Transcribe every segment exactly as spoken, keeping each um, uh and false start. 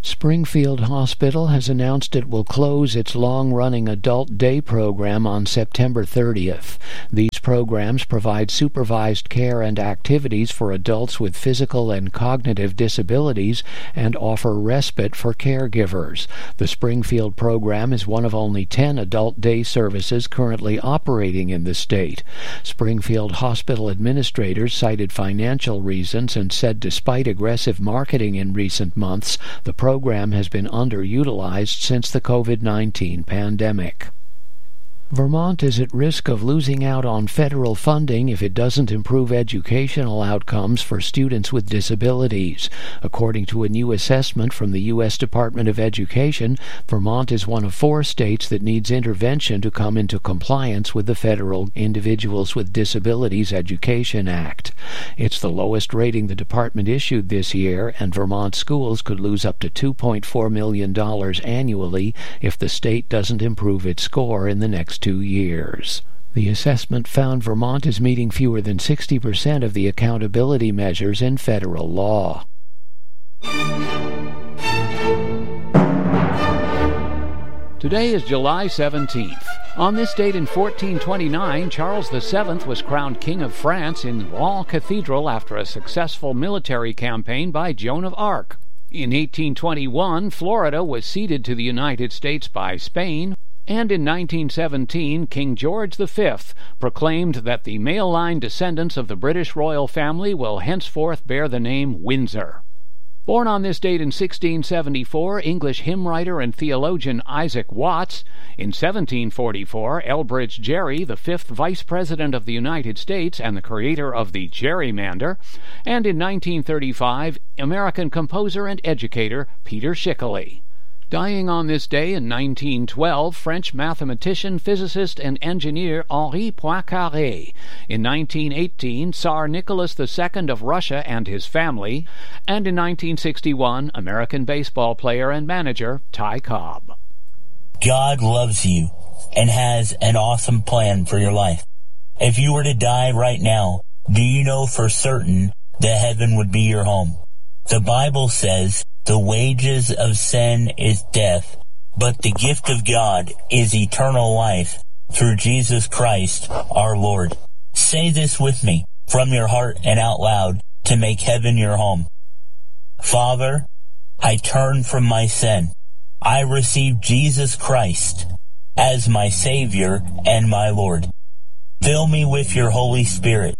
Springfield Hospital has announced it will close its long-running adult day program on September thirtieth. These programs provide supervised care and activities for adults with physical and cognitive disabilities and offer respite for caregivers. The Springfield program is one of only ten adult day services currently operating in the state. Springfield Hospital administrators cited financial reasons and said despite aggressive marketing in recent months, the program program has been underutilized since the COVID nineteen pandemic. Vermont is at risk of losing out on federal funding if it doesn't improve educational outcomes for students with disabilities. According to a new assessment from the U S Department of Education, Vermont is one of four states that needs intervention to come into compliance with the federal Individuals with Disabilities Education Act. It's the lowest rating the department issued this year, and Vermont schools could lose up to two point four million dollars annually if the state doesn't improve its score in the next two years. The assessment found Vermont is meeting fewer than sixty percent of the accountability measures in federal law. Today is July seventeenth. On this date in fourteen twenty-nine, Charles the Seventh was crowned King of France in Rouen Cathedral after a successful military campaign by Joan of Arc. In eighteen twenty-one, Florida was ceded to the United States by Spain. And in nineteen seventeen, King George the Fifth proclaimed that the male-line descendants of the British royal family will henceforth bear the name Windsor. Born on this date in sixteen seventy-four, English hymn writer and theologian Isaac Watts. In seventeen forty-four, Elbridge Gerry, the fifth Vice President of the United States and the creator of the gerrymander. And in nineteen thirty-five, American composer and educator Peter Schickele. Dying on this day in nineteen twelve, French mathematician, physicist, and engineer Henri Poincaré. In nineteen eighteen, Tsar Nicholas the Second of Russia and his family. And in nineteen sixty-one, American baseball player and manager Ty Cobb. God loves you and has an awesome plan for your life. If you were to die right now, do you know for certain that heaven would be your home? The Bible says, the wages of sin is death, but the gift of God is eternal life through Jesus Christ our Lord. Say this with me from your heart and out loud to make heaven your home. Father, I turn from my sin. I receive Jesus Christ as my Savior and my Lord. Fill me with your Holy Spirit.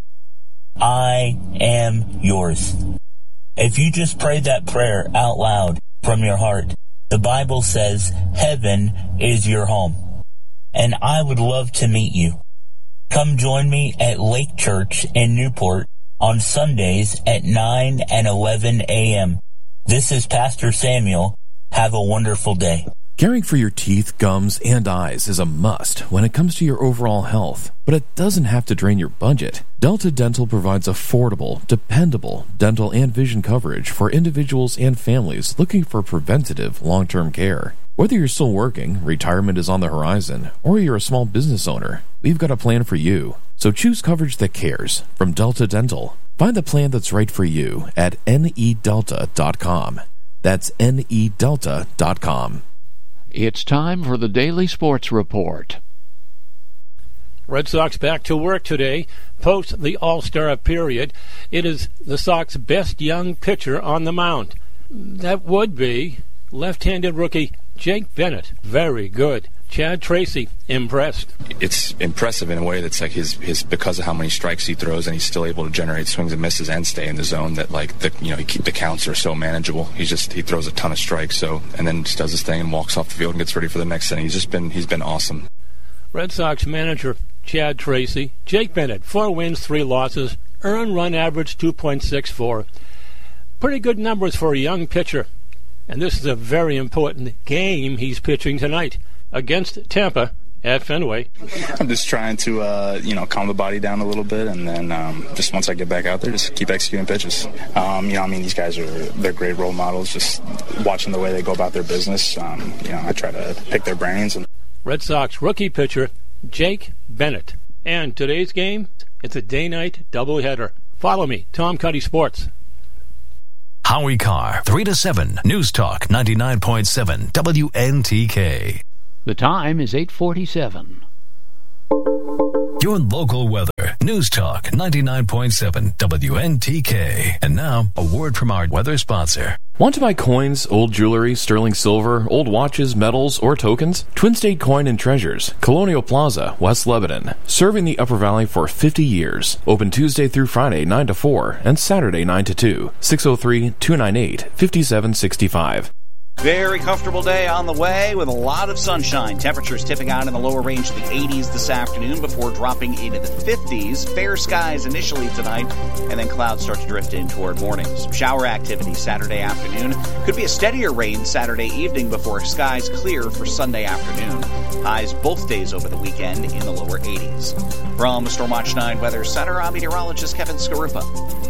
I am yours. If you just prayed that prayer out loud from your heart, the Bible says heaven is your home. And I would love to meet you. Come join me at Lake Church in Newport on Sundays at nine and eleven a.m. This is Pastor Samuel. Have a wonderful day. Caring for your teeth, gums, and eyes is a must when it comes to your overall health, but it doesn't have to drain your budget. Delta Dental provides affordable, dependable dental and vision coverage for individuals and families looking for preventative long-term care. Whether you're still working, retirement is on the horizon, or you're a small business owner, we've got a plan for you. So choose coverage that cares from Delta Dental. Find the plan that's right for you at N E delta dot com. That's N E delta dot com. It's time for the Daily Sports Report. Red Sox back to work today, post the All-Star period. It is the Sox best young pitcher on the mound. That would be left-handed rookie Jake Bennett. Very good. Chad Tracy, impressed. It's impressive in a way that's like his, his because of how many strikes he throws, and he's still able to generate swings and misses and stay in the zone. That like the you know he keep the counts are so manageable. He's just he throws a ton of strikes, so and then just does his thing and walks off the field and gets ready for the next inning. He's just been he's been awesome. Red Sox manager Chad Tracy, Jake Bennett, four wins, three losses, earned run average two point six four. Pretty good numbers for a young pitcher, and this is a very important game he's pitching tonight against Tampa at Fenway. I'm just trying to, uh, you know, calm the body down a little bit, and then um, just once I get back out there, just keep executing pitches. Um, you know, I mean, these guys are they're great role models. Just watching the way they go about their business, um, you know, I try to pick their brains. And Red Sox rookie pitcher Jake Bennett. And today's game, it's a day-night doubleheader. Follow me, Tom Cuddy Sports. Howie Carr, three to seven, News Talk ninety-nine point seven W N T K. The time is eight forty-seven. Your local weather. News Talk ninety-nine point seven W N T K. And now, a word from our weather sponsor. Want to buy coins, old jewelry, sterling silver, old watches, medals, or tokens? Twin State Coin and Treasures, Colonial Plaza, West Lebanon. Serving the Upper Valley for fifty years. Open Tuesday through Friday, nine to four, and Saturday, nine to two. six oh three, two nine eight, five seven six five. Very comfortable day on the way with a lot of sunshine. Temperatures tipping out in the lower range of the eighties this afternoon before dropping into the fifties. Fair skies initially tonight, and then clouds start to drift in toward morning. Some shower activity Saturday afternoon. Could be a steadier rain Saturday evening before skies clear for Sunday afternoon. Highs both days over the weekend in the lower eighties. From the Stormwatch nine Weather Center, I'm meteorologist Kevin Skarupa.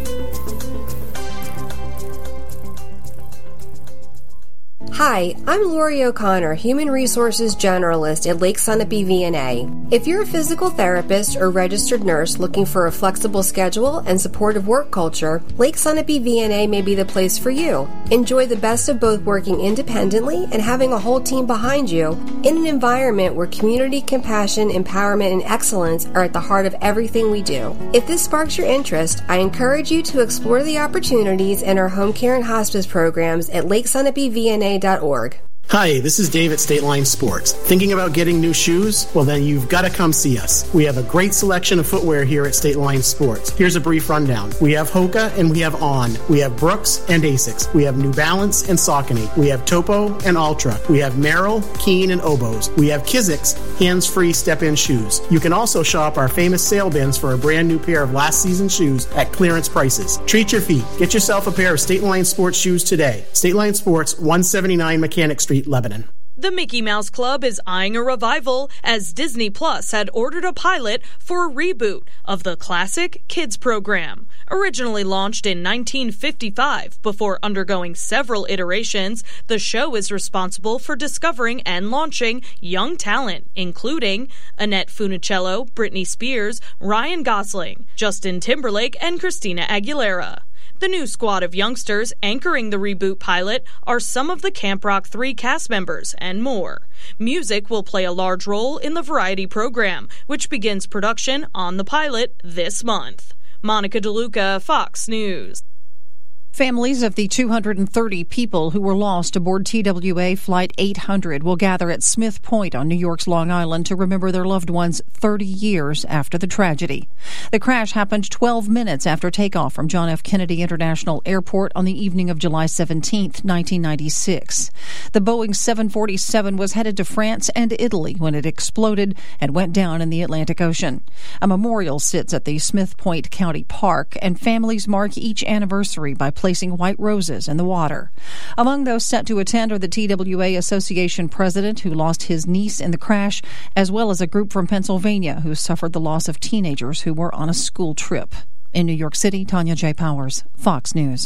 Hi, I'm Lori O'Connor, Human Resources Generalist at Lake Sunapee V N A. If you're a physical therapist or registered nurse looking for a flexible schedule and supportive work culture, Lake Sunapee V N A may be the place for you. Enjoy the best of both working independently and having a whole team behind you in an environment where community, compassion, empowerment, and excellence are at the heart of everything we do. If this sparks your interest, I encourage you to explore the opportunities in our home care and hospice programs at lake sunapee v n a dot org. Hi, this is Dave at State Line Sports. Thinking about getting new shoes? Well, then you've got to come see us. We have a great selection of footwear here at State Line Sports. Here's a brief rundown. We have Hoka and we have On. We have Brooks and Asics. We have New Balance and Saucony. We have Topo and Ultra. We have Merrill, Keen, and Oboes. We have Kizik's hands-free step-in shoes. You can also shop our famous sale bins for a brand new pair of last season's shoes at clearance prices. Treat your feet. Get yourself a pair of State Line Sports shoes today. State Line Sports, one seventy-nine Mechanic Street, Lebanon. The Mickey Mouse Club is eyeing a revival as Disney Plus had ordered a pilot for a reboot of the classic kids program. Originally launched in nineteen fifty-five, before undergoing several iterations, the show is responsible for discovering and launching young talent, including Annette Funicello, Britney Spears, Ryan Gosling, Justin Timberlake, and Christina Aguilera. The new squad of youngsters anchoring the reboot pilot are some of the Camp Rock three cast members and more. Music will play a large role in the variety program, which begins production on the pilot this month. Monica DeLuca, Fox News. Families of the two hundred thirty people who were lost aboard T W A Flight eight hundred will gather at Smith Point on New York's Long Island to remember their loved ones thirty years after the tragedy. The crash happened twelve minutes after takeoff from John F. Kennedy International Airport on the evening of July seventeenth, nineteen ninety-six. The Boeing seven forty-seven was headed to France and Italy when it exploded and went down in the Atlantic Ocean. A memorial sits at the Smith Point County Park, and families mark each anniversary by placing white roses in the water. Among those set to attend are the T W A Association president, who lost his niece in the crash, as well as a group from Pennsylvania who suffered the loss of teenagers who were on a school trip. In New York City, Tanya J. Powers, Fox News.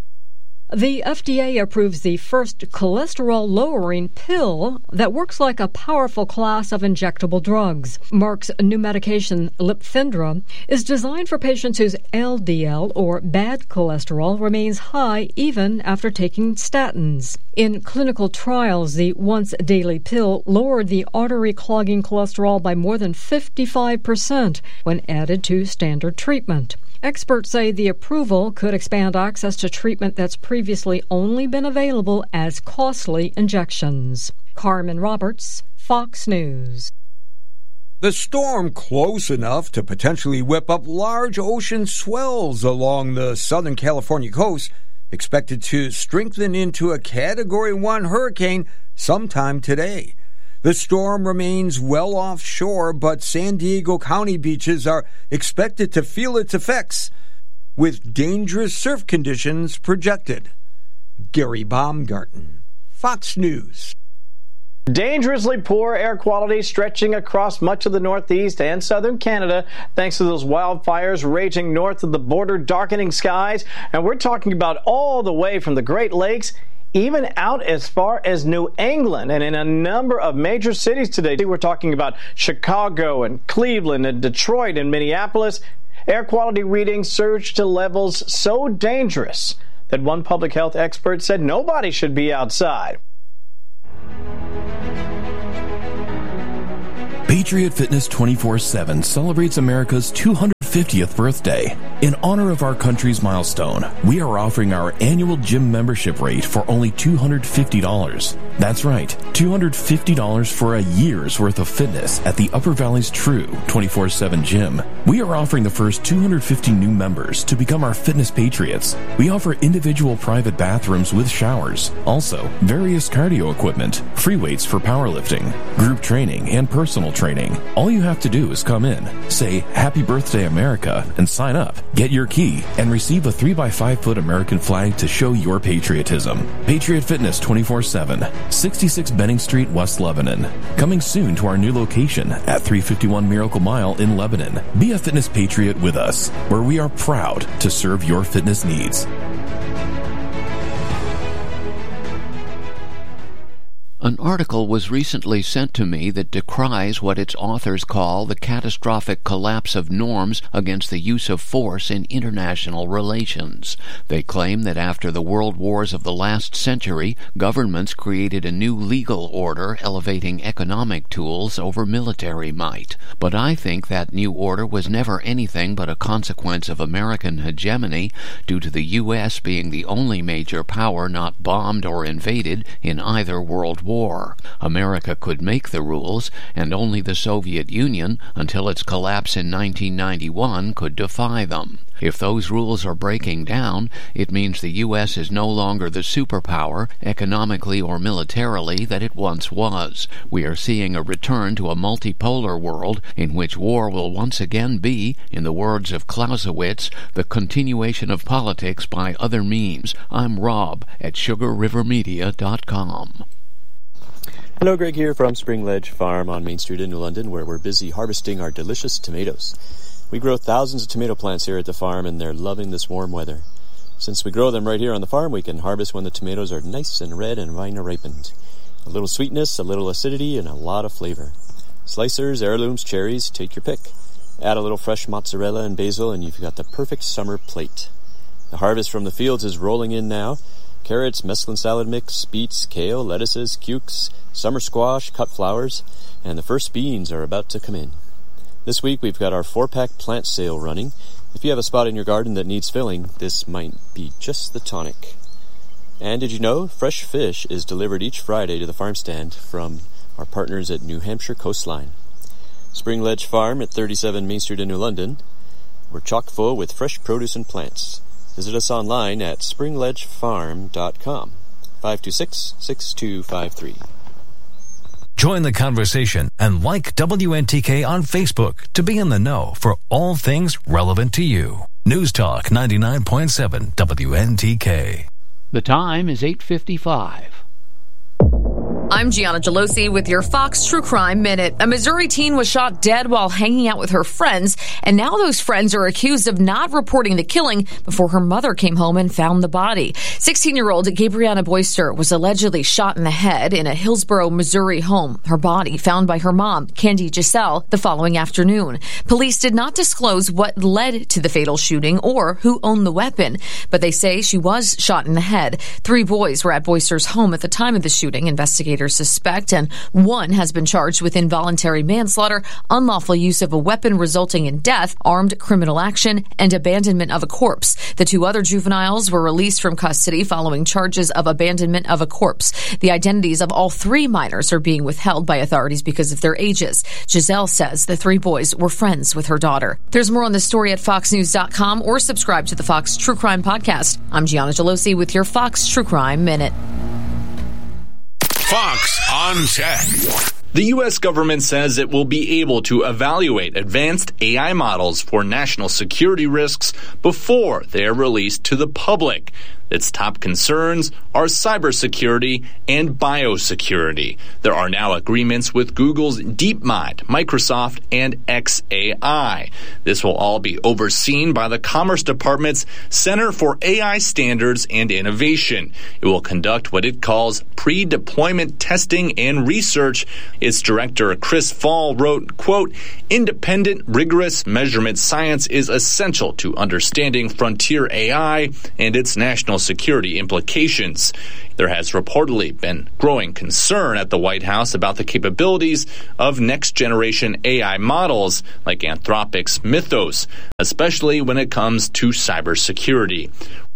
The F D A approves the first cholesterol-lowering pill that works like a powerful class of injectable drugs. Merck's new medication, Lipfendra, is designed for patients whose L D L, or bad cholesterol, remains high even after taking statins. In clinical trials, the once-daily pill lowered the artery-clogging cholesterol by more than fifty-five percent when added to standard treatment. Experts say the approval could expand access to treatment that's previously only been available as costly injections. Carmen Roberts, Fox News. The storm close enough to potentially whip up large ocean swells along the Southern California coast, expected to strengthen into a Category one hurricane sometime today. The storm remains well offshore, but San Diego County beaches are expected to feel its effects, with dangerous surf conditions projected. Gary Baumgarten, Fox News. Dangerously poor air quality stretching across much of the Northeast and southern Canada thanks to those wildfires raging north of the border, darkening skies. And we're talking about all the way from the Great Lakes even out as far as New England, and in a number of major cities today. We're talking about Chicago and Cleveland and Detroit and Minneapolis. Air quality readings surged to levels so dangerous that one public health expert said nobody should be outside. Patriot Fitness twenty-four seven celebrates America's two hundred fiftieth birthday. In honor of our country's milestone, we are offering our annual gym membership rate for only two hundred fifty dollars. That's right, two hundred fifty dollars for a year's worth of fitness at the Upper Valley's true twenty-four seven gym. We are offering the first two hundred fifty new members to become our fitness patriots. We offer individual private bathrooms with showers, also various cardio equipment, free weights for powerlifting, group training, and personal training. All you have to do is come in, say Happy Birthday America, and sign up. Get your key and receive a three by five foot American flag to show your patriotism. Patriot Fitness twenty-four seven, sixty-six Benning Street, West Lebanon. Coming soon to our new location at three fifty-one Miracle Mile in Lebanon. Be a fitness patriot with us, where we are proud to serve your fitness needs. An article was recently sent to me that decries what its authors call the catastrophic collapse of norms against the use of force in international relations. They claim that after the world wars of the last century, governments created a new legal order elevating economic tools over military might. But I think that new order was never anything but a consequence of American hegemony due to the U S being the only major power not bombed or invaded in either world war. War. America could make the rules, and only the Soviet Union, until its collapse in nineteen ninety-one, could defy them. If those rules are breaking down, it means the U S is no longer the superpower, economically or militarily, that it once was. We are seeing a return to a multipolar world in which war will once again be, in the words of Clausewitz, the continuation of politics by other means. I'm Rob at sugar river media dot com. Hello, Greg here from Spring Ledge Farm on Main Street in New London, where we're busy harvesting our delicious tomatoes. We grow thousands of tomato plants here at the farm, and they're loving this warm weather. Since we grow them right here on the farm, we can harvest when the tomatoes are nice and red and vine ripened. A little sweetness, a little acidity, and a lot of flavor. Slicers, heirlooms, cherries, take your pick. Add a little fresh mozzarella and basil, and you've got the perfect summer plate. The harvest from the fields is rolling in now. Carrots, mesclun salad mix, beets, kale, lettuces, cukes, summer squash, cut flowers, and the first beans are about to come in. This week we've got our four-pack plant sale running. If you have a spot in your garden that needs filling, this might be just the tonic. And did you know fresh fish is delivered each Friday to the farm stand from our partners at New Hampshire Coastline. Spring Ledge Farm at thirty-seven Main Street in New London. We're chock full with fresh produce and plants. Visit us online at spring ledge farm dot com. five two six, six two five three. Join the conversation and like W N T K on Facebook to be in the know for all things relevant to you. News Talk ninety-nine point seven W N T K. The time is eight fifty-five. I'm Gianna Gelosi with your Fox True Crime Minute. A Missouri teen was shot dead while hanging out with her friends, and now those friends are accused of not reporting the killing before her mother came home and found the body. sixteen-year-old Gabriana Boyster was allegedly shot in the head in a Hillsboro, Missouri home. Her body found by her mom, Candy Giselle, the following afternoon. Police did not disclose what led to the fatal shooting or who owned the weapon, but they say she was shot in the head. Three boys were at Boyster's home at the time of the shooting. Investigators suspect, and one has been charged with involuntary manslaughter, unlawful use of a weapon resulting in death, armed criminal action, and abandonment of a corpse. The two other juveniles were released from custody following charges of abandonment of a corpse. The identities of all three minors are being withheld by authorities because of their ages. Giselle says the three boys were friends with her daughter. There's more on the story at fox news dot com or subscribe to the Fox True Crime Podcast. I'm Gianna Gelosi with your Fox True Crime Minute. Fox on Tech. The U S government says it will be able to evaluate advanced A I models for national security risks before they are released to the public. Its top concerns are cybersecurity and biosecurity. There are now agreements with Google's DeepMind, Microsoft, and X A I. This will all be overseen by the Commerce Department's Center for A I Standards and Innovation. It will conduct what it calls pre-deployment testing and research. Its director, Chris Fall, wrote, quote, "Independent, rigorous measurement science is essential to understanding frontier A I and its national national security implications. There has reportedly been growing concern at the White House about the capabilities of next-generation A I models like Anthropic's Mythos, especially when it comes to cybersecurity.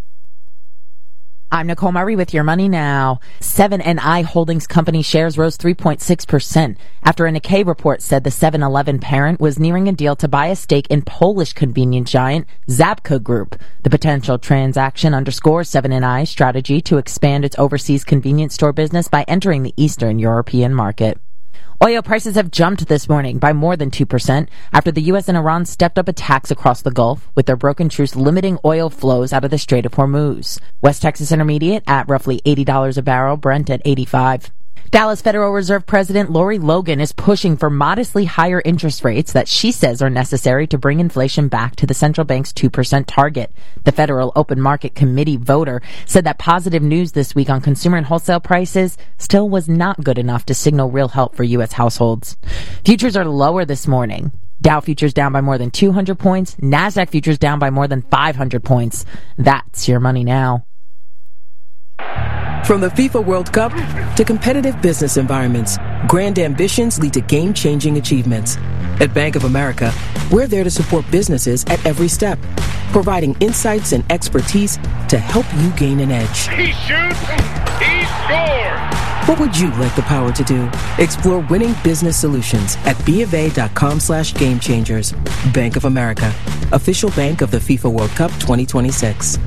I'm Nicole Murray with Your Money Now. seven and I Holdings Company shares rose three point six percent after a Nikkei report said the seven eleven parent was nearing a deal to buy a stake in Polish convenience giant Żabka Group. The potential transaction underscores seven and I's strategy to expand its overseas convenience store business by entering the Eastern European market. Oil prices have jumped this morning by more than two percent after the U S and Iran stepped up attacks across the Gulf, with their broken truce limiting oil flows out of the Strait of Hormuz. West Texas Intermediate at roughly eighty dollars a barrel, Brent at eighty-five dollars. Dallas Federal Reserve President Lori Logan is pushing for modestly higher interest rates that she says are necessary to bring inflation back to the central bank's two percent target. The Federal Open Market Committee voter said that positive news this week on consumer and wholesale prices still was not good enough to signal real help for U S households. Futures are lower this morning. Dow futures down by more than two hundred points. NASDAQ futures down by more than five hundred points. That's Your Money Now. From the FIFA World Cup to competitive business environments, grand ambitions lead to game-changing achievements. At Bank of America, we're there to support businesses at every step, providing insights and expertise to help you gain an edge. He shoots, he scores! What would you like the power to do? Explore winning business solutions at bofa.com slash game changers. Bank of America, official bank of the FIFA World Cup twenty twenty-six.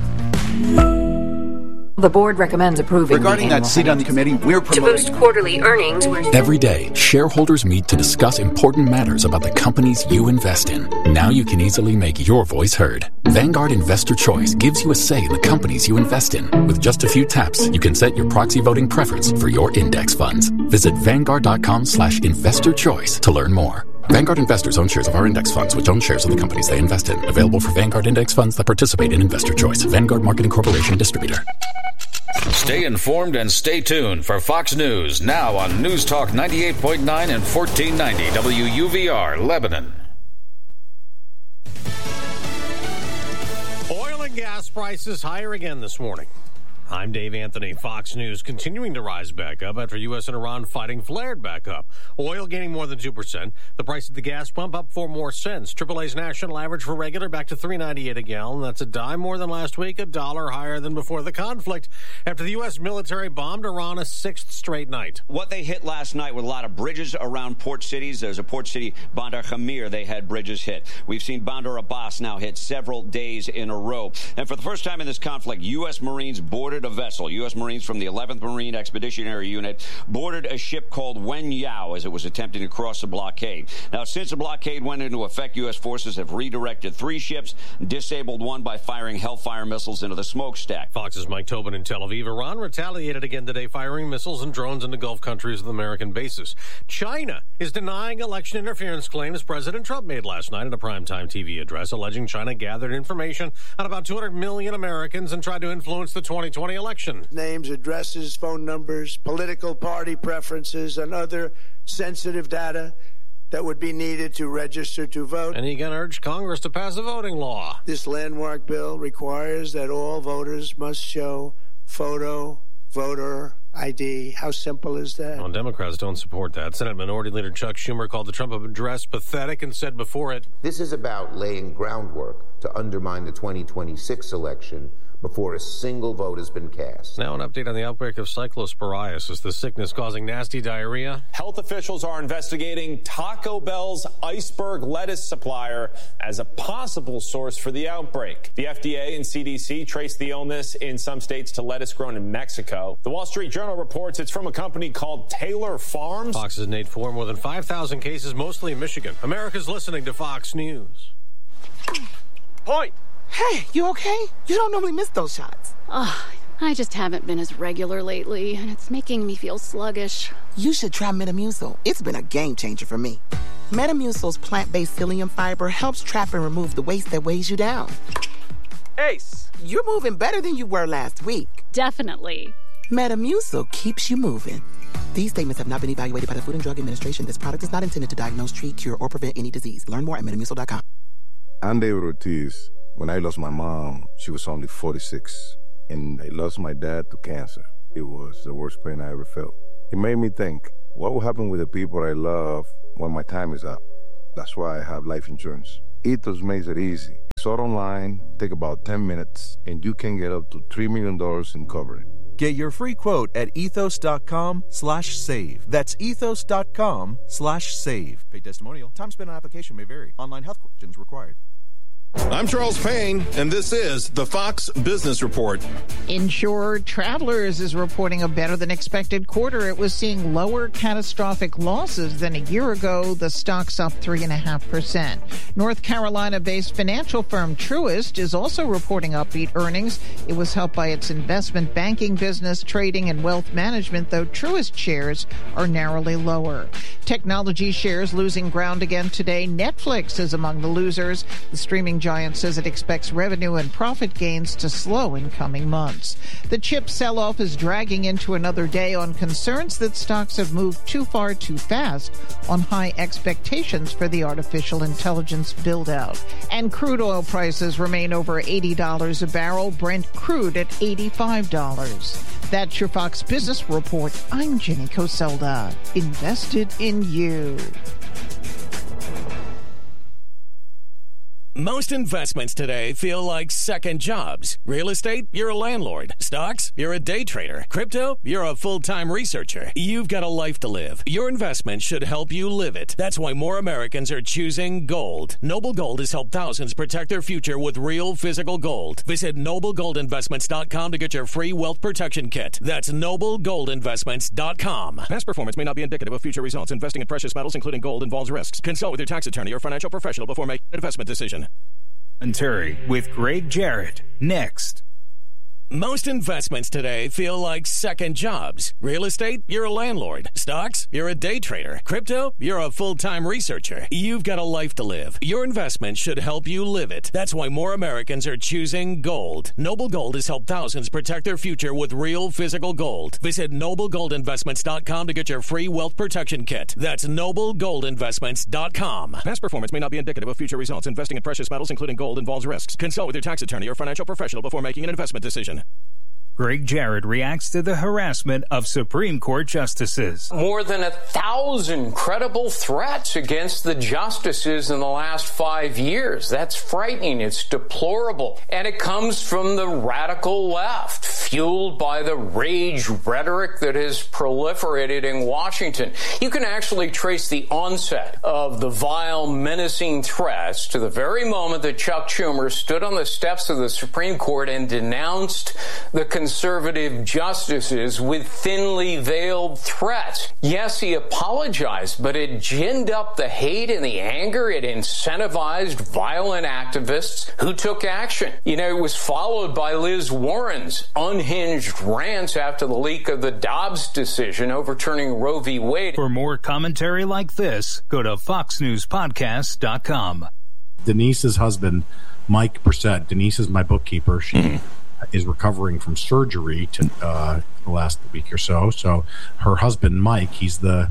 The board recommends approving regarding that seat on the committee. We're promoting to boost quarterly earnings. Every day, shareholders meet to discuss important matters about the companies you invest in. Now you can easily make your voice heard. Vanguard Investor Choice gives you a say in the companies you invest in. With just a few taps, you can set your proxy voting preference for your index funds. Visit vanguard.com slash investor choice to learn more. Vanguard investors own shares of our index funds, which own shares of the companies they invest in. Available for Vanguard index funds that participate in Investor Choice. Vanguard Marketing Corporation Distributor. Stay informed and stay tuned for Fox News, now on News Talk ninety-eight point nine and fourteen ninety W U V R, Lebanon. Oil and gas prices higher again this morning. I'm Dave Anthony. Fox News continuing to rise back up after U S and Iran fighting flared back up. Oil gaining more than two percent. The price at the gas pump up four more cents. triple A's national average for regular back to three ninety-eight a gallon. That's a dime more than last week, a dollar higher than before the conflict after the U S military bombed Iran a sixth straight night. What they hit last night with a lot of bridges around port cities. There's a port city, Bandar Khamir, they had bridges hit. We've seen Bandar Abbas now hit several days in a row. And for the first time in this conflict, U S Marines boarded a vessel. U S Marines from the eleventh Marine Expeditionary Unit boarded a ship called Wen Yao as it was attempting to cross the blockade. Now, since the blockade went into effect, U S forces have redirected three ships, disabled one by firing Hellfire missiles into the smokestack. Fox's Mike Tobin in Tel Aviv. Iran retaliated again today, firing missiles and drones into Gulf countries with American bases. China is denying election interference claims President Trump made last night in a primetime T V address, alleging China gathered information on about two hundred million Americans and tried to influence the twenty twenty election. Names, addresses, phone numbers, political party preferences, and other sensitive data that would be needed to register to vote. And he again urged Congress to pass a voting law. This landmark bill requires that all voters must show photo, voter I D. How simple is that? Well, Democrats don't support that. Senate Minority Leader Chuck Schumer called the Trump address pathetic and said before it, "This is about laying groundwork to undermine the twenty twenty-six election before a single vote has been cast." Now an update on the outbreak of cyclosporiasis, the sickness causing nasty diarrhea. Health officials are investigating Taco Bell's iceberg lettuce supplier as a possible source for the outbreak. The F D A and C D C traced the illness in some states to lettuce grown in Mexico. The Wall Street Journal reports it's from a company called Taylor Farms. Fox's Nate Ford, more than five thousand cases, mostly in Michigan. America's listening to Fox News. Point. Hey, you okay? You don't normally miss those shots. Ugh, I just haven't been as regular lately, and it's making me feel sluggish. You should try Metamucil. It's been a game changer for me. Metamucil's plant-based psyllium fiber helps trap and remove the waste that weighs you down. Ace! You're moving better than you were last week. Definitely. Metamucil keeps you moving. These statements have not been evaluated by the Food and Drug Administration. This product is not intended to diagnose, treat, cure, or prevent any disease. Learn more at metamucil dot com. I'm David Ortiz. When I lost my mom, she was only forty-six. and I lost my dad to cancer. It was the worst pain I ever felt. It made me think, what will happen with the people I love when my time is up? That's why I have life insurance. Ethos makes it easy. It's all online, take about ten minutes, and you can get up to three million dollars in coverage. Get your free quote at ethos.com slash save. That's ethos.com slash save. Paid testimonial. Time spent on application may vary. Online health questions required. I'm Charles Payne, and this is the Fox Business Report. Insured Travelers is reporting a better-than-expected quarter. It was seeing lower catastrophic losses than a year ago. The stock's up three point five percent. North Carolina-based financial firm Truist is also reporting upbeat earnings. It was helped by its investment banking business, trading, and wealth management, though Truist shares are narrowly lower. Technology shares losing ground again today. Netflix is among the losers. The streaming giant says it expects revenue and profit gains to slow in coming months. The chip sell-off is dragging into another day on concerns that stocks have moved too far too fast on high expectations for the artificial intelligence build-out. And crude oil prices remain over eighty dollars a barrel, Brent crude at eighty-five dollars. That's your Fox Business Report. I'm Jenny Coselda. Invested in you. Most investments today feel like second jobs. Real estate, you're a landlord. Stocks, you're a day trader. Crypto, you're a full-time researcher. You've got a life to live. Your investment should help you live it. That's why more Americans are choosing gold. Noble Gold has helped thousands protect their future with real physical gold. Visit noble gold investments dot com to get your free wealth protection kit. That's noble gold investments dot com. Past performance may not be indicative of future results. Investing in precious metals, including gold, involves risks. Consult with your tax attorney or financial professional before making an investment decision. And Terry with Greg Jarrett next. Most investments today feel like second jobs. Real estate, you're a landlord. Stocks, you're a day trader. Crypto, you're a full-time researcher. You've got a life to live. Your investment should help you live it. That's why more Americans are choosing gold. Noble Gold has helped thousands protect their future with real physical gold. Visit noble gold investments dot com to get your free wealth protection kit. That's noble gold investments dot com. Past performance may not be indicative of future results. Investing in precious metals, including gold, involves risks. Consult with your tax attorney or financial professional before making an investment decision. Greg Jarrett reacts to the harassment of Supreme Court justices. More than a thousand credible threats against the justices in the last five years. That's frightening. It's deplorable. And it comes from the radical left, fueled by the rage rhetoric that has proliferated in Washington. You can actually trace the onset of the vile, menacing threats to the very moment that Chuck Schumer stood on the steps of the Supreme Court and denounced the conservative justices with thinly veiled threats. Yes, he apologized, but it ginned up the hate and the anger. It incentivized violent activists who took action. You know, it was followed by Liz Warren's unhinged rants after the leak of the Dobbs decision overturning Roe v. Wade. For more commentary like this, go to fox news podcast dot com. Denise's husband, Mike Brissett, Denise is my bookkeeper. She mm-hmm. is recovering from surgery to uh, the last week or so. So her husband, Mike, he's the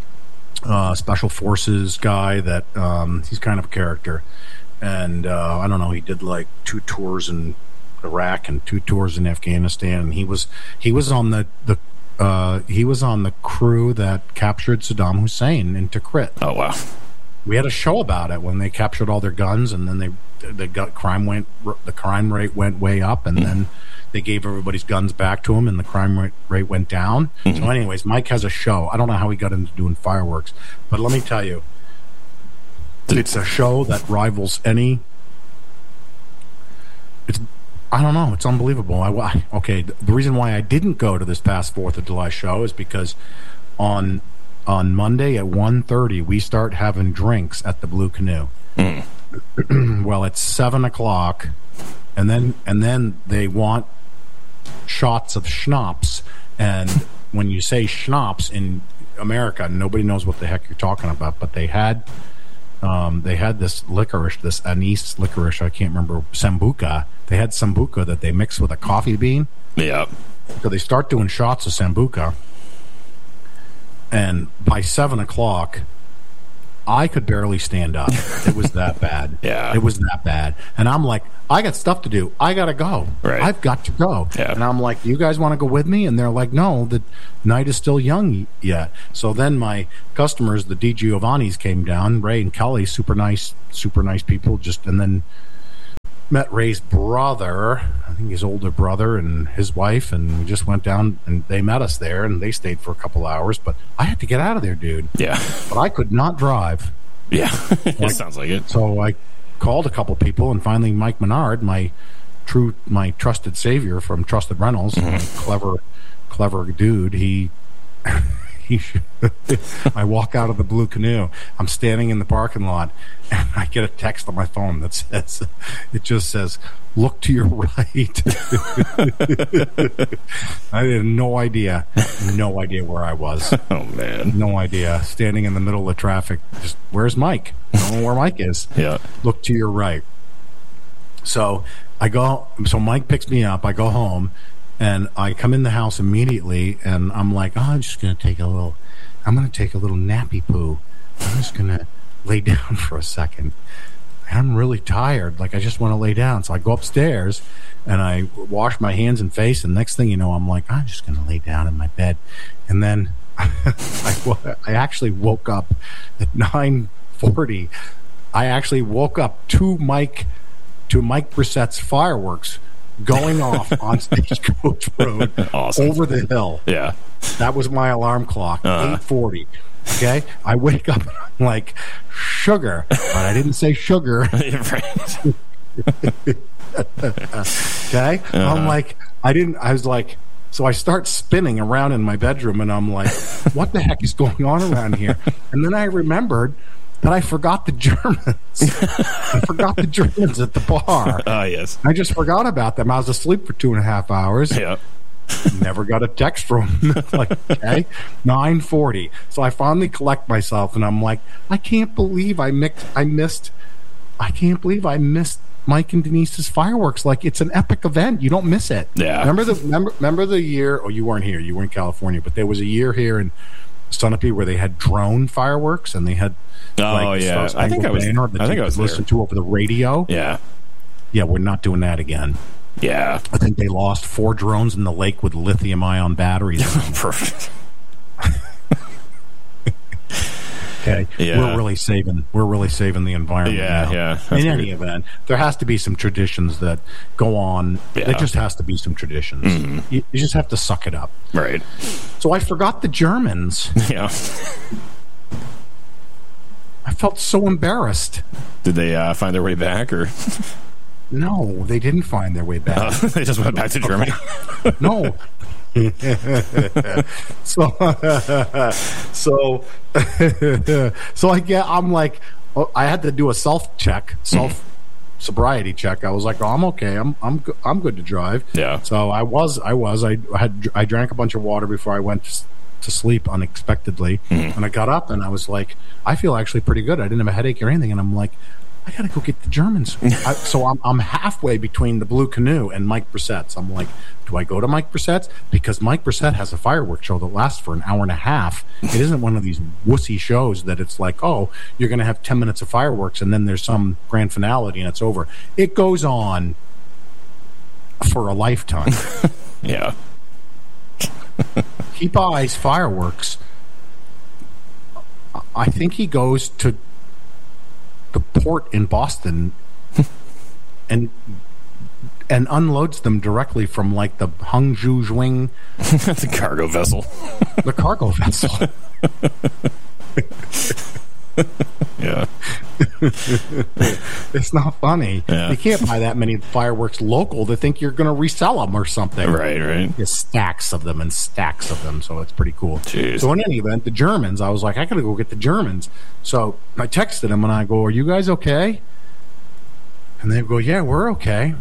uh, special forces guy that um, he's kind of a character. And uh, I don't know, he did like two tours in Iraq and two tours in Afghanistan. And he was he was on the the uh, he was on the crew that captured Saddam Hussein in Tikrit. Oh wow! We had a show about it when they captured all their guns, and then they. The gun crime went, the crime rate went way up, and mm-hmm. then they gave everybody's guns back to him, and the crime rate, rate went down. Mm-hmm. So, anyways, Mike has a show. I don't know how he got into doing fireworks, but let me tell you, it's a show that rivals any. It's, I don't know, it's unbelievable. I, okay, the reason why I didn't go to this past Fourth of July show is because on on Monday at one thirty we start having drinks at the Blue Canoe. Mm. Well, it's seven o'clock, and then and then they want shots of schnapps. And when you say schnapps in America, nobody knows what the heck you're talking about. But they had um, they had this licorice, this anise licorice. I can't remember, sambuca. They had sambuca that they mixed with a coffee bean. Yeah. So they start doing shots of sambuca, and by seven o'clock. I could barely stand up. It was that bad. Yeah. It was that bad. And I'm like, I got stuff to do. I got to go. Right. I've got to go. Yeah. And I'm like, you guys want to go with me? And they're like, no, the night is still young yet. So then my customers, the Di Giovanni's, came down. Ray and Kelly, super nice, super nice people. Just and then met Ray's brother, I think his older brother and his wife, and we just went down and they met us there and they stayed for a couple hours. But I had to get out of there, dude. Yeah. But I could not drive. Yeah. Like, it sounds like it. So I called a couple people, and finally Mike Menard, my true, my trusted savior from Trusted Rentals, mm-hmm. clever, clever dude. He, he. I walk out of the Blue Canoe. I'm standing in the parking lot, and I get a text on my phone that says, it just says, "Look to your right." I had no idea, no idea where I was. Oh man, no idea. Standing in the middle of traffic. Just, where's Mike? I don't know where Mike is. Yeah. Look to your right. So I go. So Mike picks me up. I go home, and I come in the house immediately, and I'm like, oh, I'm just gonna take a little. I'm gonna take a little nappy poo. I'm just gonna lay down for a second. I'm really tired. Like, I just want to lay down. So I go upstairs and I wash my hands and face. And next thing you know, I'm like, I'm just going to lay down in my bed. And then I, I actually woke up at nine forty. I actually woke up to Mike, to Mike Brissett's fireworks going off on Stagecoach Road. Awesome. Over the hill. Yeah. That was my alarm clock, uh-huh. eight forty. Okay, I wake up and I'm like, sugar, but I didn't say sugar. Okay, uh-huh. I'm like, I didn't. I was like, so I start spinning around in my bedroom, and I'm like, what the heck is going on around here? And then I remembered that I forgot the Germans. I forgot the Germans at the bar. Ah, uh, yes. I just forgot about them. I was asleep for two and a half hours. Yeah. Never got a text from him. Like, okay, nine forty. So I finally collect myself, and I'm like, I can't believe I mixed, I missed. I can't believe I missed Mike and Denise's fireworks. Like, it's an epic event. You don't miss it. Yeah. Remember the remember, remember the year? Oh, you weren't here. You were in California, but there was a year here in Sunapee where they had drone fireworks, and they had. Oh like, yeah, I think I was. That I think I was listened to over the radio. Yeah. Yeah, we're not doing that again. Yeah. I think they lost four drones in the lake with lithium-ion batteries. Perfect. Okay. Yeah. We're really saving we're really saving the environment yeah, now. Yeah. In any event, there has to be some traditions that go on. Yeah. There just has to be some traditions. Mm-hmm. You, you just have to suck it up. Right. So I forgot the Germans. Yeah. I felt so embarrassed. Did they uh, find their way back, or? No, they didn't find their way back. Uh, they just went back to Germany. No. so, so, so I get. I'm like, oh, I had to do a self check, self sobriety check. I was like, oh, I'm okay. I'm, I'm, I'm good to drive. Yeah. So I was, I was. I had, I drank a bunch of water before I went to, to sleep unexpectedly, mm-hmm. and I got up and I was like, I feel actually pretty good. I didn't have a headache or anything, and I'm like, I gotta go get the Germans. I, so I'm I'm halfway between the Blue Canoe and Mike Brissett's. I'm like, do I go to Mike Brissett's? Because Mike Brissett has a fireworks show that lasts for an hour and a half. It isn't one of these wussy shows that it's like, oh, you're gonna have ten minutes of fireworks and then there's some grand finale and it's over. It goes on for a lifetime. Yeah. He buys fireworks. I think he goes to the port in Boston and and unloads them directly from like the Hangzhou Zhuang the cargo vessel. The cargo vessel. Yeah. It's not funny. Yeah. You can't buy that many fireworks local to think you're going to resell them or something. Right, right. There's stacks of them and stacks of them, so it's pretty cool. Jeez. So in any event, the Germans, I was like, I got to go get the Germans. So I texted them and I go, are you guys okay? And they go, yeah, we're okay.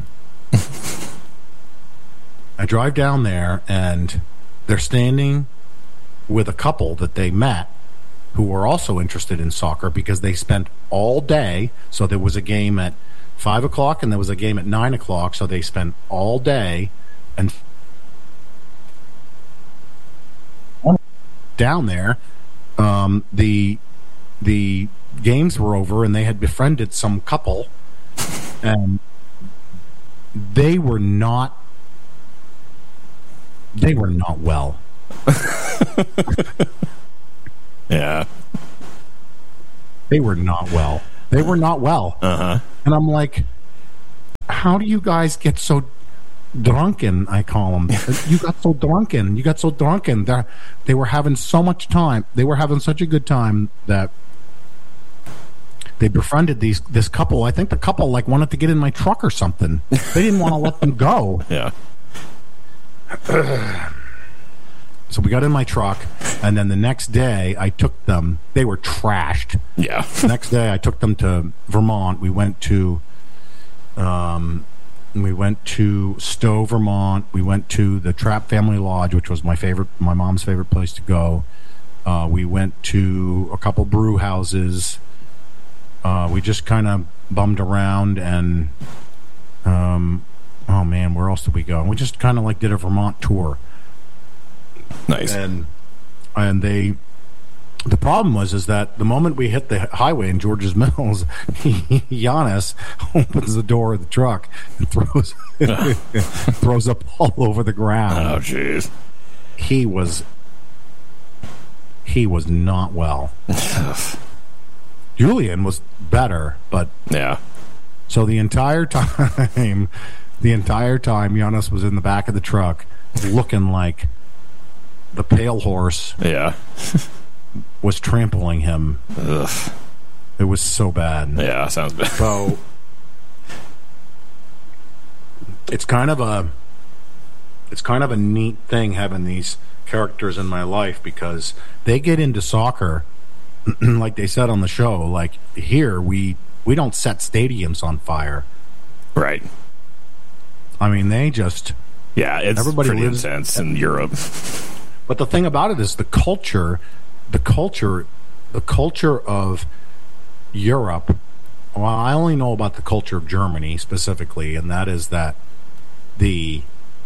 I drive down there and they're standing with a couple that they met who were also interested in soccer because they spent all day. So there was a game at five o'clock and there was a game at nine o'clock. So they spent all day and down there. Um, the the games were over and they had befriended some couple, and they were not. They were not well. Yeah. They were not well. They were not well. Uh-huh. And I'm like, how do you guys get so drunken, I call them. You got so drunken. You got so drunken. They're, they were having so much time. They were having such a good time that they befriended these this couple. I think the couple like wanted to get in my truck or something. They didn't want to let them go. Yeah. So we got in my truck, and then the next day I took them. They were trashed. Yeah. The next day I took them to Vermont. We went to, um, we went to Stowe, Vermont. We went to the Trapp Family Lodge, which was my favorite, my mom's favorite place to go. Uh, we went to a couple brew houses. Uh, we just kind of bummed around, and um, oh man, where else did we go? We just kind of like did a Vermont tour. Nice. And and they, the problem was is that the moment we hit the highway in George's Mills, Giannis opens the door of the truck and throws throws up all over the ground. Oh, jeez. He was he was not well. Julian was better, but yeah. So the entire time, the entire time, Giannis was in the back of the truck, looking like the pale horse. Yeah. Was trampling him. Ugh. It was so bad. Yeah, sounds bad. So it's kind of a it's kind of a neat thing having these characters in my life, because they get into soccer like they said on the show. Like here, we we don't set stadiums on fire. Right. I mean, they just yeah, it's everybody pretty lives intense in Europe. But the thing about it is the culture, the culture, the culture of Europe. Well, I only know about the culture of Germany specifically, and that is that the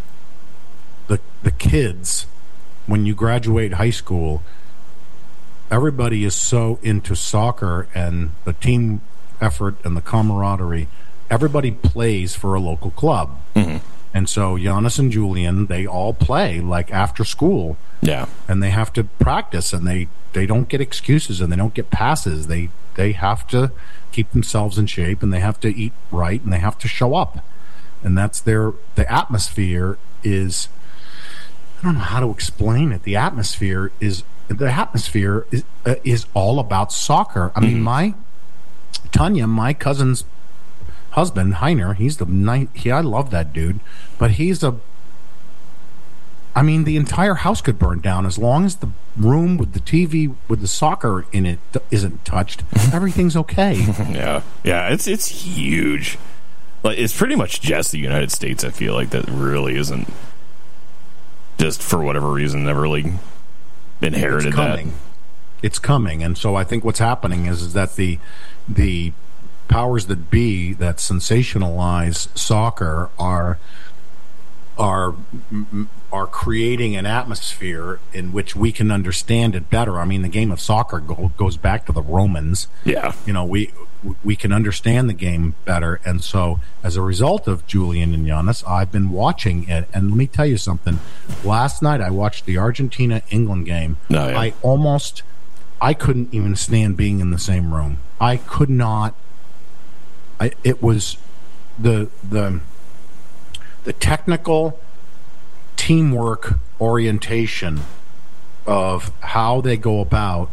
the the kids, when you graduate high school, everybody is so into soccer and the team effort and the camaraderie. Everybody plays for a local club. Mm-hmm. And so Giannis and Julian, they all play like after school. Yeah. And they have to practice, and they, they don't get excuses, and they don't get passes. They they have to keep themselves in shape, and they have to eat right, and they have to show up. And that's their the atmosphere is I don't know how to explain it. The atmosphere is the atmosphere is uh, is all about soccer. I mean, Mm-hmm. my Tanya, my cousin's husband, Heiner, he's the night. He, I love that dude, but he's a. I mean, the entire house could burn down as long as the room with the T V with the soccer in it isn't touched. Everything's okay. Yeah, yeah, it's it's huge. Like it's pretty much just the United States. I feel like that really isn't just for whatever reason never really inherited it's coming. that. It's coming, and so I think what's happening is, is that the the powers that be that sensationalize soccer are are are creating an atmosphere in which we can understand it better. I mean, the game of soccer go, goes back to the Romans. Yeah, you know, we we can understand the game better, and so as a result of Julian and Giannis, I've been watching it. And let me tell you something. Last night I watched the Argentina-England game. Oh, yeah. I almost, I couldn't even stand being in the same room. I could not. I, it was the the the technical teamwork orientation of how they go about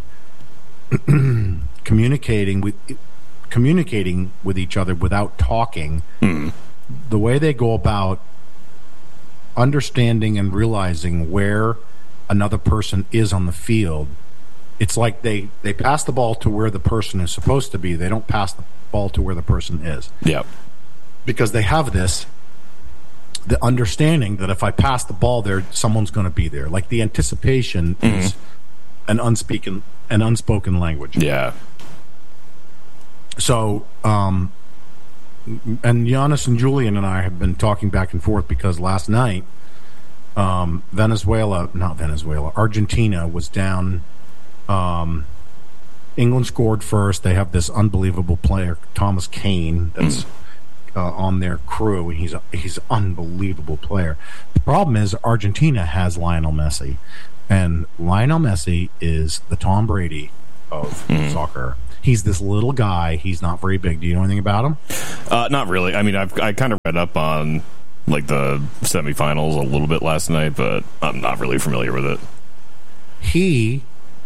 communicating with communicating with each other without talking. Mm. The way they go about understanding and realizing where another person is on the field. It's like they, they pass the ball to where the person is supposed to be. They don't pass the ball to where the person is. Yep. Because they have this, the understanding that if I pass the ball there, someone's going to be there. Like the anticipation mm-hmm. is an unspoken, an unspoken language. Yeah. So, um, and Giannis and Julian and I have been talking back and forth because last night, um, Venezuela, not Venezuela, Argentina was down. Um, England scored first. They have this unbelievable player, Thomas Kane, that's uh, on their crew, and he's a, he's an unbelievable player. The problem is Argentina has Lionel Messi, and Lionel Messi is the Tom Brady of mm. soccer. He's this little guy. He's not very big. Do you know anything about him? Uh, not really. I mean, I've I kind of read up on like the semifinals a little bit last night, but I'm not really familiar with it. He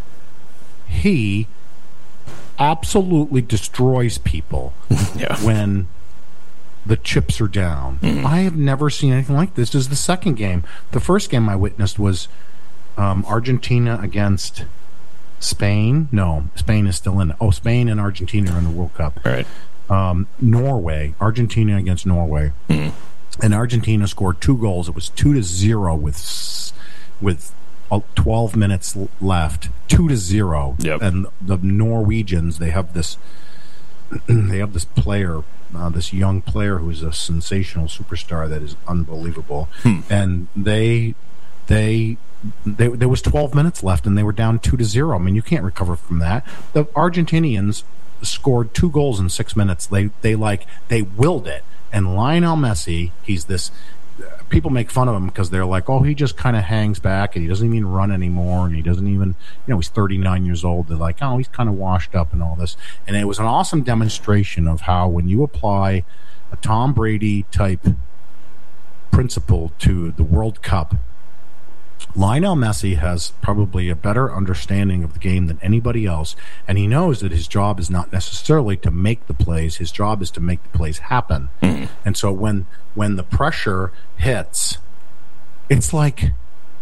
he absolutely destroys people yeah. when the chips are down. Mm. I have never seen anything like this. This is the second game. The first game I witnessed was um, Argentina against Spain. No, Spain is still in it. Oh, Spain and Argentina are in the World Cup. Right. Um, Norway, Argentina against Norway. Mm. And Argentina scored two goals. It was two to zero with with twelve minutes left. Two to zero. Yep. And the Norwegians, they have this they have this player, uh, this young player who is a sensational superstar that is unbelievable. Hmm. And they they They, there was twelve minutes left, and they were down two to zero. I mean, you can't recover from that. The Argentinians scored two goals in six minutes. They they like they willed it. And Lionel Messi, he's this. People make fun of him because they're like, oh, he just kind of hangs back and he doesn't even run anymore, and he doesn't even, you know, he's thirty-nine years old. They're like, oh, he's kind of washed up and all this. And it was an awesome demonstration of how when you apply a Tom Brady type principle to the World Cup, Lionel Messi has probably a better understanding of the game than anybody else, and he knows that his job is not necessarily to make the plays. His job is to make the plays happen. Mm-hmm. And so when when the pressure hits, it's like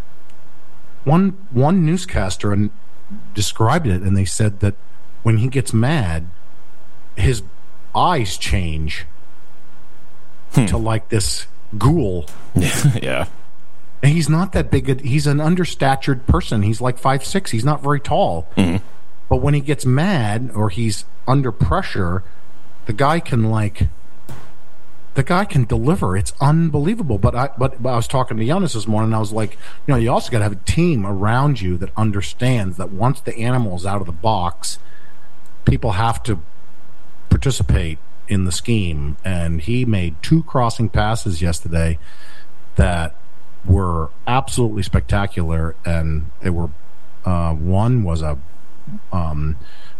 one one newscaster and described it, and they said that when he gets mad, his eyes change hmm. to like this ghoul. Yeah. And he's not that big. A, he's an understatured person. He's like five six. He's not very tall. Mm-hmm. But when he gets mad or he's under pressure, the guy can like, the guy can deliver. It's unbelievable. But I, but, but I was talking to Giannis this morning, and I was like, you know, you also got to have a team around you that understands that once the animal's out of the box, people have to participate in the scheme. And he made two crossing passes yesterday that were absolutely spectacular, and they were uh, one was a um,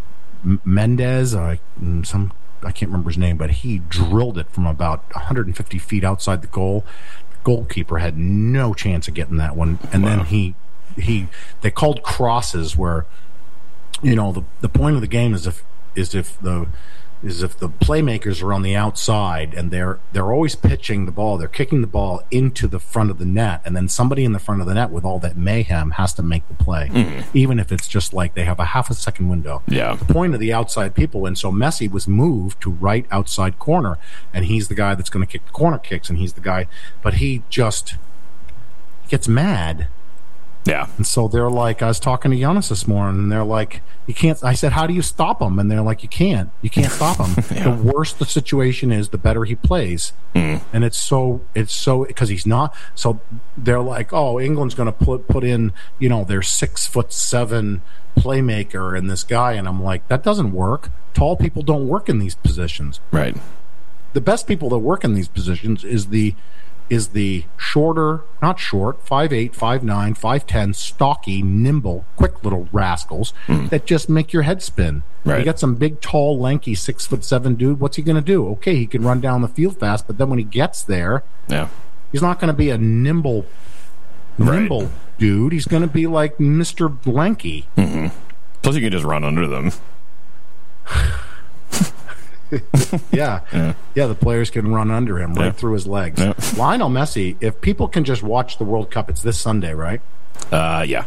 Mendez, uh, some I can't remember his name, but he drilled it from about one hundred fifty feet outside the goal. The goalkeeper had no chance of getting that one, and wow. then he he they called crosses where, you know, the the point of the game is if is if the is if the playmakers are on the outside and they're they're always pitching the ball, they're kicking the ball into the front of the net, and then somebody in the front of the net with all that mayhem has to make the play, mm. even if it's just like they have a half a second window. Yeah. The point of the outside people, and so Messi was moved to right outside corner, and he's the guy that's going to kick the corner kicks, and he's the guy, but he just gets mad. Yeah. And so they're like, I was talking to Giannis this morning, and they're like, you can't, I said, how do you stop him? And they're like, you can't. You can't stop him. yeah. The worse the situation is, the better he plays. Mm. And it's so, it's so, because he's not, so they're like, oh, England's going to put, put in, you know, their six foot seven playmaker and this guy. And I'm like, that doesn't work. Tall people don't work in these positions. Right. The best people that work in these positions is the, is the shorter, not short, five eight, five nine, five ten, stocky, nimble, quick little rascals mm. that just make your head spin. Right. You got some big, tall, lanky, six foot seven dude. What's he going to do? Okay, he can run down the field fast, but then when he gets there, yeah, he's not going to be a nimble, right. nimble dude. He's going to be like Mister Lanky. Mm-hmm. Plus, you can just run under them. yeah. yeah, yeah. The players can run under him right yeah. through his legs. Yeah. Lionel Messi. If people can just watch the World Cup, it's this Sunday, right? Uh, yeah.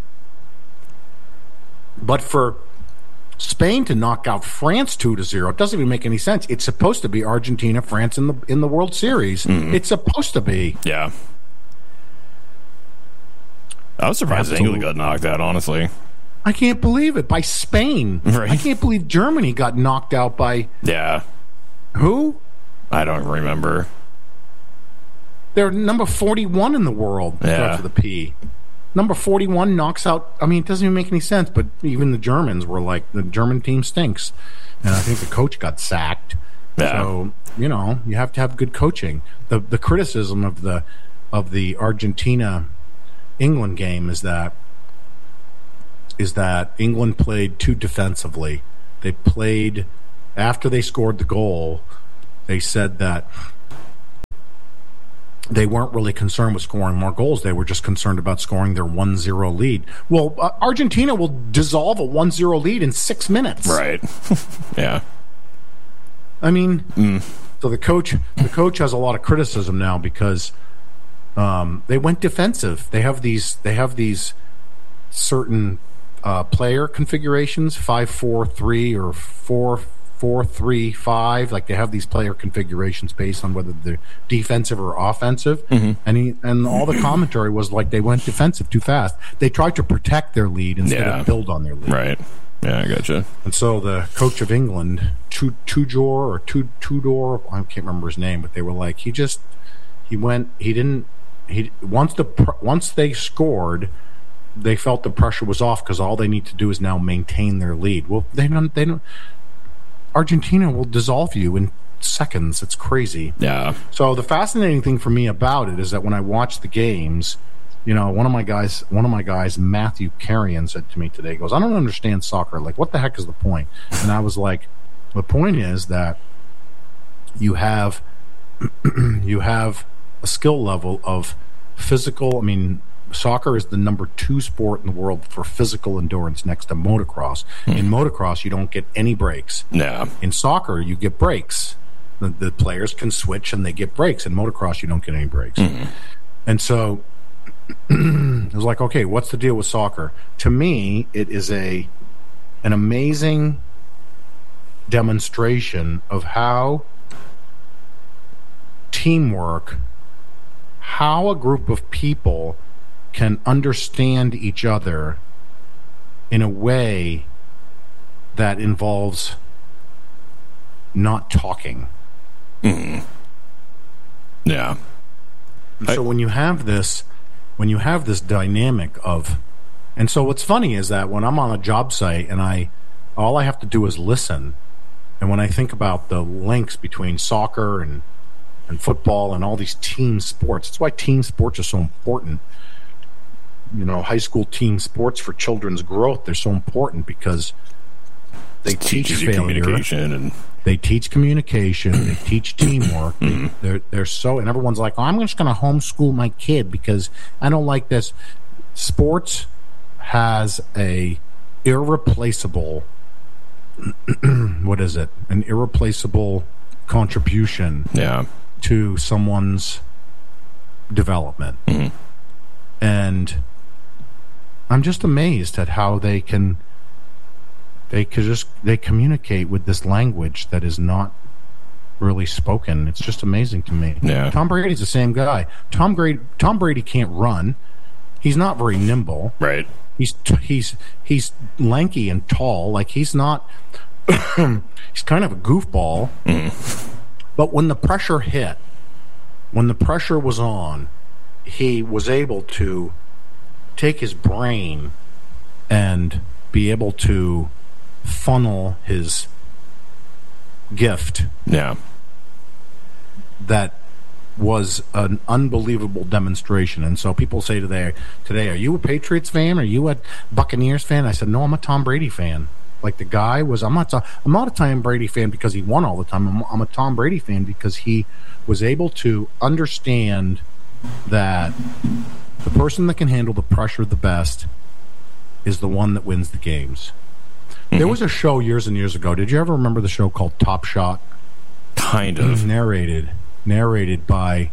But for Spain to knock out France two to zero, it doesn't even make any sense. It's supposed to be Argentina, France in the in the World Series. Mm-hmm. It's supposed to be. Yeah. I was surprised Absolutely. England got knocked out. Honestly. I can't believe it. By Spain. Right. I can't believe Germany got knocked out by... Yeah. Who? I don't remember. They're number forty-one in the world. Yeah. Starts with a P. number forty-one knocks out. I mean, it doesn't even make any sense. But even the Germans were like, the German team stinks, and I think the coach got sacked. Yeah. So you know, you have to have good coaching. The the criticism of the of the Argentina England game is that is that England played too defensively. They played after they scored the goal. They said that they weren't really concerned with scoring more goals. They were just concerned about scoring their one zero lead. Well, uh, Argentina will dissolve a one zero lead in six minutes. Right. Yeah. I mean, mm. so the coach, the coach has a lot of criticism now because um, they went defensive. They have these, they have these certain uh, player configurations, five four three or four. Four, three, five. Like they have these player configurations based on whether they're defensive or offensive. Mm-hmm. And he and all the commentary was like they went defensive too fast. They tried to protect their lead instead yeah. of build on their lead. Right. Yeah, I gotcha. And so the coach of England, Tudor or Tudor, I can't remember his name, but they were like he just he went he didn't he once the once they scored. They felt the pressure was off because all they need to do is now maintain their lead. Well, they don't. They don't. Argentina will dissolve you in seconds. It's crazy. Yeah. So the fascinating thing for me about it is that when I watch the games, you know, one of my guys, one of my guys, Matthew Carrion, said to me today, he goes, "I don't understand soccer. Like, what the heck is the point?" And I was like, "The point is that you have you have a skill level of physical. I mean." Soccer is the number two sport in the world for physical endurance next to motocross. Mm. In motocross, you don't get any breaks. No. In soccer, you get breaks. The, the players can switch and they get breaks. In motocross, you don't get any breaks. Mm. And so it was like, okay, what's the deal with soccer? To me, it is a an amazing demonstration of how teamwork, how a group of people can understand each other in a way that involves not talking. Mm. Yeah. And so I, when you have this, when you have this dynamic of, and so what's funny is that when I'm on a job site and I, all I have to do is listen, and when I think about the links between soccer and and football and all these team sports, that's why team sports are so important. You know, high school team sports for children's growth, they're so important because they it teach failure, communication and they teach communication, they teach teamwork. Mm-hmm. They, they're they're so, and everyone's like, "Oh, I'm just going to homeschool my kid because I don't like this." Sports has a irreplaceable, what is it? An irreplaceable contribution, yeah. to someone's development, mm-hmm. and I'm just amazed at how they can they could just they communicate with this language that is not really spoken. It's just amazing to me. Yeah. Tom Brady's the same guy. Tom Brady Tom Brady can't run. He's not very nimble. Right. He's t- he's he's lanky and tall. Like he's not. He's kind of a goofball. Mm. But when the pressure hit, when the pressure was on, he was able to take his brain and be able to funnel his gift. Yeah. That was an unbelievable demonstration. And so people say today, today, are you a Patriots fan? Are you a Buccaneers fan? I said, no, I'm a Tom Brady fan. Like the guy was, I'm not, I'm not a Tom Brady fan because he won all the time. I'm, I'm a Tom Brady fan because he was able to understand that the person that can handle the pressure the best is the one that wins the games. Mm-hmm. There was a show years and years ago. Did you ever remember the show called Top Shot? Kind of. narrated, narrated by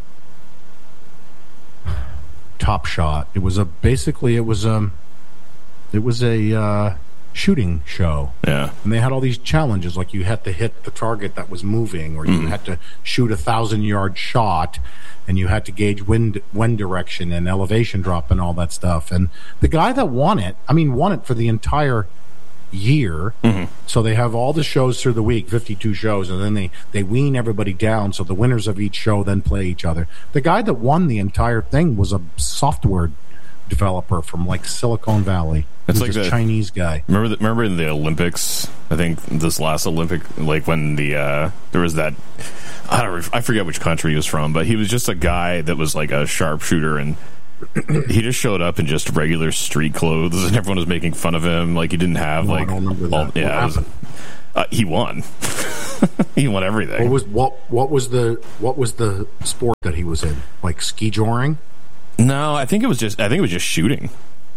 Top Shot. It was a basically it was a it was a uh, shooting show. Yeah. And they had all these challenges, like you had to hit the target that was moving, or you Mm. had to shoot a thousand yard shot, and you had to gauge wind wind direction and elevation drop and all that stuff. And the guy that won it, I mean, won it for the entire year. Mm-hmm. So they have all the shows through the week, fifty-two shows, and then they, they wean everybody down, so the winners of each show then play each other. The guy that won the entire thing was a software developer from like Silicon Valley. It's He's like a the Chinese guy. Remember, the, remember in the Olympics? I think this last Olympic, like when the uh, there was that. I don't. I forget which country he was from, but he was just a guy that was like a sharpshooter, and he just showed up in just regular street clothes, and everyone was making fun of him. Like he didn't have No, I like. don't remember that. All, What yeah, it was, happened? uh, he won. He won everything. What was what? What was the what was the sport that he was in? Like ski joring? No, I think it was just. I think it was just shooting.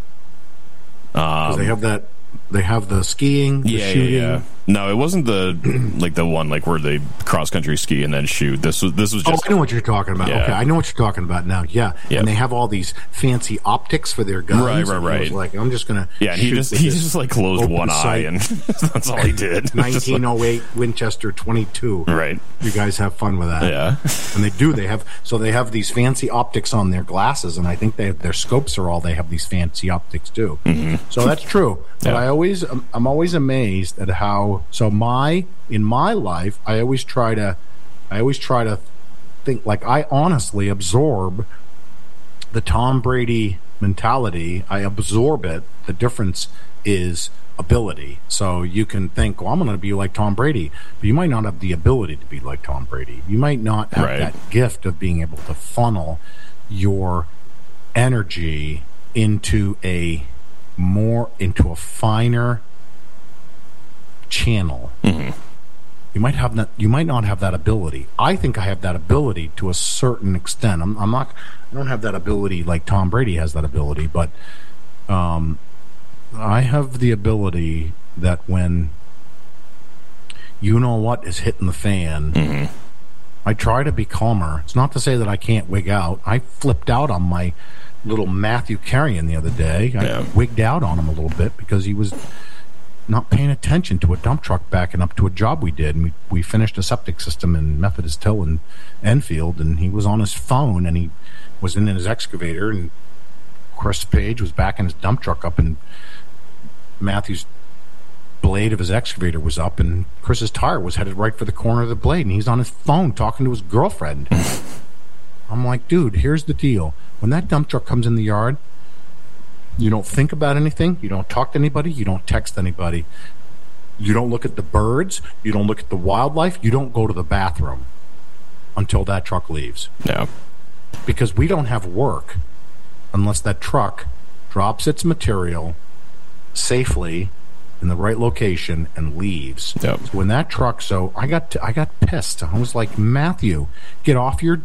Because Um, they have that. They have the skiing, the yeah, shooting. yeah, yeah. No, it wasn't the like the one like where they cross country ski and then shoot. This was this was Oh, just. I know what you're talking about. Yeah. Okay, I know what you're talking about now. Yeah, Yep. and they have all these fancy optics for their guns. Right, right, And he was right. like, I'm just gonna. Yeah, and he shoot just with he this just like closed open one eye sight. and that's all he did. nineteen oh eight Winchester twenty-two. Right. You guys have fun with that. Yeah. And they do. They have so they have these fancy optics on their glasses, and I think they have, their scopes are all they have these fancy optics too. Mm-hmm. So that's true. But Yeah. I always I'm, I'm always amazed at how so my in my life I always try to I always try to think like I honestly absorb the Tom Brady mentality. I absorb it. The difference is ability. So you can think, well, I'm going to be like Tom Brady, but you might not have the ability to be like Tom Brady. You might not have Right. that gift of being able to funnel your energy into a more into a finer channel. Mm-hmm. You might have that. You might not have that ability. I think I have that ability to a certain extent. I'm, I'm not. I don't have that ability like Tom Brady has that ability, but um, I have the ability that when you know what is hitting the fan, Mm-hmm. I try to be calmer. It's not to say that I can't wig out. I flipped out on my little Matthew Carrion the other day. I Yeah. wigged out on him a little bit because he was not paying attention to a dump truck backing up to a job we did. And we, we finished a septic system in Methodist Hill in Enfield, and he was on his phone, and he was in his excavator, and Chris Page was backing his dump truck up, and Matthew's blade of his excavator was up, and Chris's tire was headed right for the corner of the blade, and he's on his phone talking to his girlfriend. I'm like, dude, here's the deal. When that dump truck comes in the yard, you don't think about anything. You don't talk to anybody. You don't text anybody. You don't look at the birds. You don't look at the wildlife. You don't go to the bathroom until that truck leaves. Yeah. Because we don't have work unless that truck drops its material safely in the right location and leaves. Yep. So when that truck, so I got I got pissed. I was like, Matthew, get off your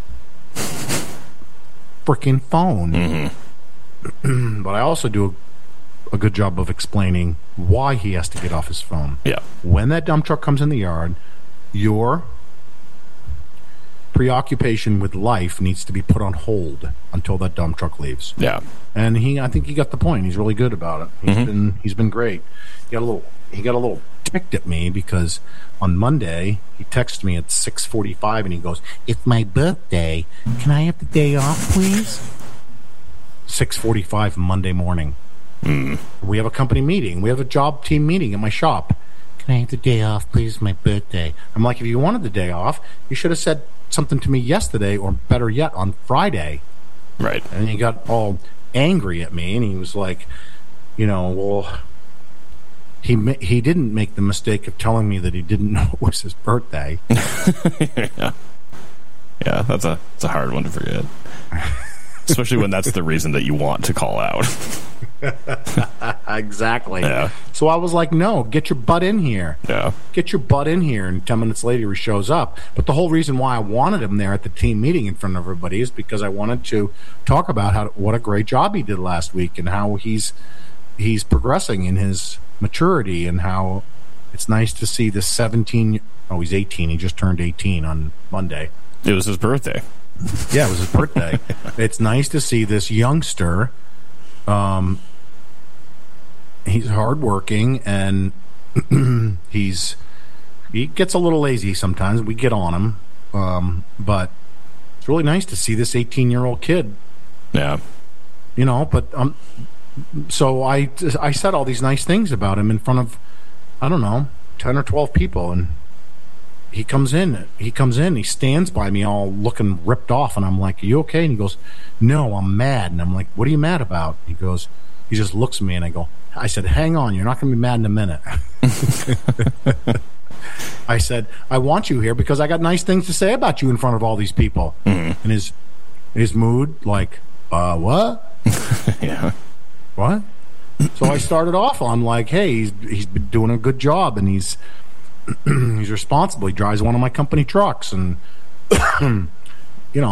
freaking phone. Mm-hmm. But I also do a, a good job of explaining why he has to get off his phone. Yeah. When that dump truck comes in the yard, your preoccupation with life needs to be put on hold until that dump truck leaves. Yeah. And he, I think he got the point. He's really good about it. He's Mm-hmm. been he's been great. He got a little he got a little ticked at me because on Monday he texted me at six forty-five and he goes, "It's my birthday. Can I have the day off, please?" six forty-five Monday morning. Mm. We have a company meeting. We have a job team meeting at my shop. Can I have the day off, please? My birthday. I'm like, if you wanted the day off, you should have said something to me yesterday, or better yet, on Friday. Right. And he got all angry at me, and he was like, you know, well, he ma- he didn't make the mistake of telling me that he didn't know it was his birthday. Yeah. Yeah, that's a that's a hard one to forget. Especially when that's the reason that you want to call out. Exactly. Yeah. So I was like, no, get your butt in here. Yeah. Get your butt in here. And ten minutes later, he shows up. But the whole reason why I wanted him there at the team meeting in front of everybody is because I wanted to talk about how what a great job he did last week and how he's he's progressing in his maturity and how it's nice to see this seventeen. Oh, he's eighteen. He just turned eighteen on Monday. It was his birthday. Yeah, it was his birthday. It's nice to see this youngster. Um, he's hardworking and he's he gets a little lazy sometimes. We get on him, um, but it's really nice to see this eighteen-year-old kid. Yeah, you know. But um, so I I said all these nice things about him in front of I don't know ten or twelve people, and he comes in. He comes in. He stands by me, all looking ripped off, and I'm like, "Are you okay?" And he goes, "No, I'm mad." And I'm like, "What are you mad about?" He goes, he just looks at me, and I go, I said, "Hang on, you're not going to be mad in a minute." I said, "I want you here because I got nice things to say about you in front of all these people." Mm-hmm. And his his mood, like, uh, what? Yeah. What? So I started off on like, hey, he's he's been doing a good job, and he's he's responsible. He drives one of my company trucks, and